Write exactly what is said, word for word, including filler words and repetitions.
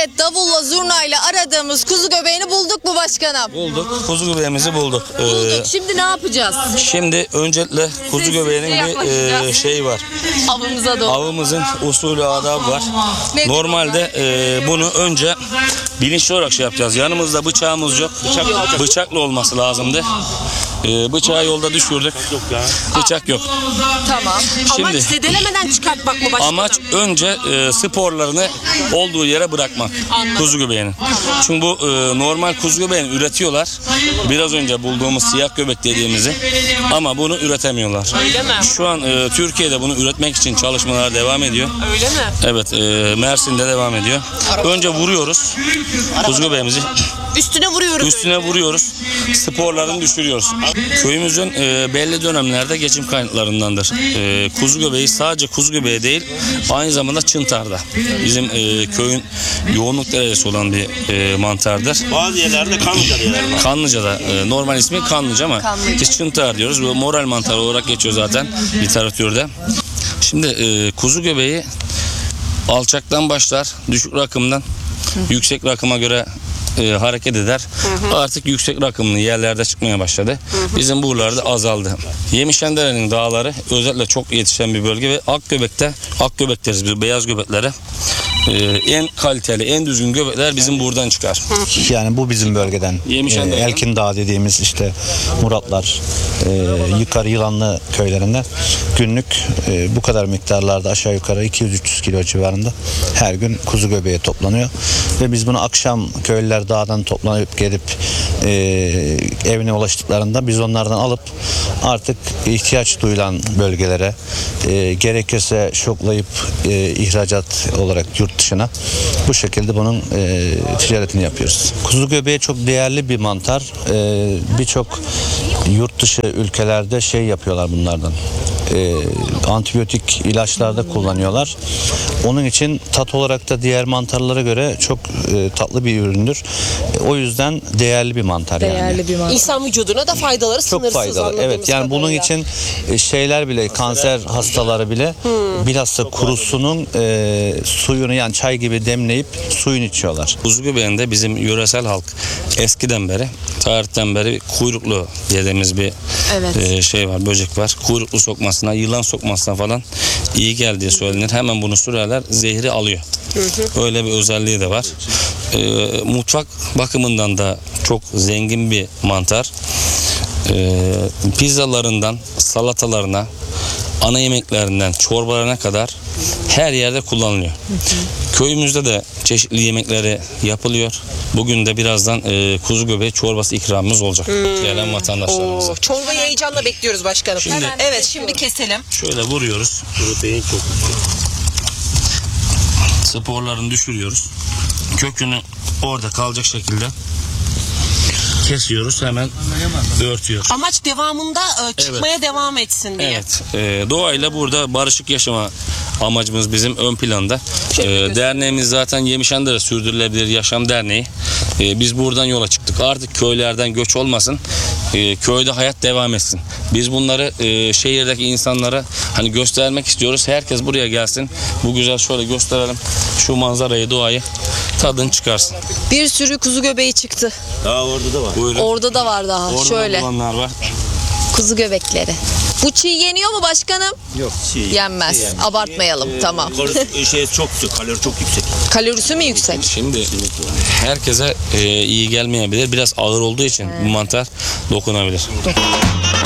Evet, davulla zurnayla aradığımız kuzu göbeğini bulduk mu başkanım? Bulduk. Kuzu göbeğimizi bulduk. Ee, Bulduk. Şimdi ne yapacağız? şimdi öncelikle kuzu göbeğinin bir e, şeyi var. Avımıza doğru. Avımızın usulü adabı var. Nedir Normalde e, bunu önce bilinçli olarak şey yapacağız. Yanımızda bıçağımız yok. Bıçak, bıçaklı olması lazımdı. E, bıçağı yolda düşürdük. Bıçak yok. Tamam. Şimdi Amaç zedelemeden çıkartmak mı başkanım? amaç önce e, sporlarını olduğu yere bırakmak. Kuzu göbeğinin. Çünkü bu e, normal kuzu göbeğini üretiyorlar. Biraz önce bulduğumuz siyah göbek dediğimizi. Ama bunu üretemiyorlar. Öyle mi? Şu an e, Türkiye'de bunu üretmek için çalışmalar devam ediyor. Öyle mi? Evet, e, Mersin'de devam ediyor. Önce vuruyoruz kuzu göbeğimizi. Üstüne vuruyoruz. Üstüne vuruyoruz. Sporlarını düşürüyoruz. Köyümüzün e, belli dönemlerde geçim kaynaklarındandır. E, kuzu göbeği sadece kuzu göbeği değil, aynı zamanda çıntarda. Bizim e, köyün yoğunluk derecesi olan bir e, mantardır. Bazı yerlerde Kanlıca diyorlar. Kanlıca'da e, normal ismi Kanlıca ama Kanlıca. biz çıntar diyoruz. Bu moral mantarı olarak geçiyor zaten literatürde. Şimdi e, kuzu göbeği alçaktan başlar, düşük rakımdan yüksek rakıma göre e, hareket eder. Hı hı. Artık yüksek rakımlı yerlerde çıkmaya başladı. Hı hı. Bizim buralarda azaldı. Yemişendere'nin dağları özellikle çok yetişen bir bölge ve Akgöbek'te, Akgöbek deriz biz beyaz göbeklere. Ee, en kaliteli, en düzgün göbekler bizim buradan çıkar. Yani bu bizim bölgeden. Yemişendere'den. Ee, Elkin Dağı dediğimiz işte Muratlar, e, yukarı Yılanlı köylerinden günlük e, bu kadar miktarlarda aşağı yukarı iki yüz üç yüz kilo civarında her gün kuzu göbeği toplanıyor. Ve biz bunu akşam köylüler dağdan toplanıp gelip e, evine ulaştıklarında biz onlardan alıp artık ihtiyaç duyulan bölgelere e, gerekirse şoklayıp e, ihracat olarak yurt dışına bu şekilde bunun e, ticaretini yapıyoruz. Kuzu göbeği çok değerli bir mantar. E, Birçok yurt dışı ülkelerde şey yapıyorlar bunlardan. E, antibiyotik ilaçlarda kullanıyorlar. Onun için tat olarak da diğer mantarlara göre çok e, tatlı bir üründür. E, o yüzden değerli bir mantar yani. Değerli bir mantar. İnsan vücuduna da faydaları Çok sınırsız. faydalı. anladığımız Evet yani bunun kadarıyla. için e, şeyler bile kanser hastaları bile Hmm. bilhassa kurusunun e, suyunu yani çay gibi demleyip suyunu içiyorlar. Kuzu göbeğinde bizim yöresel halk eskiden beri, tarihten beri kuyruklu dediğimiz bir Evet. e, şey var, böcek var. Kuyruklu sokmasına, yılan sokmasına falan iyi geldiği söylenir. Hemen bunu sürerler, zehri alıyor. Öyle bir özelliği de var. E, mutfak bakımından da çok zengin bir mantar. E, pizzalarından salatalarına, ana yemeklerinden çorbalarına kadar her yerde kullanılıyor. Köyümüzde de çeşitli yemekleri yapılıyor. Bugün de birazdan e, kuzu göbeği çorbası ikramımız olacak gelen vatandaşlarımıza. Oo, çorbayı heyecanla bekliyoruz başkanım. Şimdi- evet şimdi keselim. Şöyle vuruyoruz. Protein çok yüksek. Sporlarını düşürüyoruz. Kökünü orada kalacak şekilde kesiyoruz, hemen örtüyoruz. Amaç devamında e, çıkmaya devam etsin diye. Evet, e, doğayla burada barışık yaşama amacımız bizim ön planda. E, derneğimiz zaten Yemişendere Sürdürülebilir Yaşam Derneği. E, biz buradan yola çıktık. Artık köylerden göç olmasın, e, köyde hayat devam etsin. Biz bunları e, şehirdeki insanlara hani göstermek istiyoruz. Herkes buraya gelsin. Bu güzel şöyle gösterelim. Şu manzarayı, doğayı tadını çıkarsın. Bir sürü kuzu göbeği çıktı. Daha orada da var. Buyurun. Orada da var daha. Orada Şöyle bulanlar var. kuzu göbekleri. Bu çiğ yeniyor mu başkanım? Yok. Şey, Yenmez. şey yani. Abartmayalım. Tamam. Kalori- şey çok yüksek, kalori çok yüksek. Kalorisi mi yüksek? Şimdi herkese e, iyi gelmeyebilir. Biraz ağır olduğu için bu mantar dokunabilir.